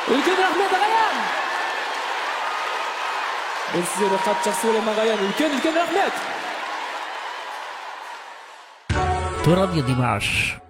Үлкен рахмет ағайын! Мен сіздерді қатты жақсы көремін ағайын. Үлкен рахмет! ترابي دمشق